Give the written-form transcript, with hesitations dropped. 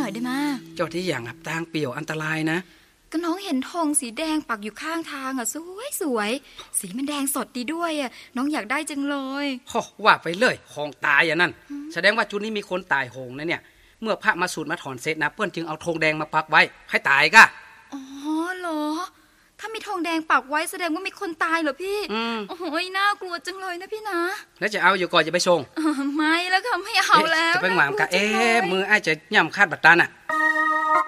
น่อยได้มาเจ้าที่อย่างอับทางเปี่ยวอันตรายนะก็น้องเห็นธงสีแดงปักอยู่ข้างทางสวยสีมันแดงสดดีด้วยน้องอยากได้จังเลยโอ้ว่าไปเลยของตายนั่นแสดงว่าจุดนี้มีคนตายโหงนะเนี่ยเมื่อพระมาสูตรมาถอนเสร็จนะเปิ้นจึงเอาธงแดงมาปักไว้ให้ตายกะอ๋อเหรอถ้ามีธงแดงปักไว้แสดงว่ามีคนตายเหรอพี่โอ้ยน่ากลัวจังเลยนะพี่นะแล้วจะเอาอยู่ก่อนจะไปส่งไม่แล้วค่ะไม่เอาแล้วจะไปหวานกะมือไอ้จะย่ำคาดบัตรตาน่ะ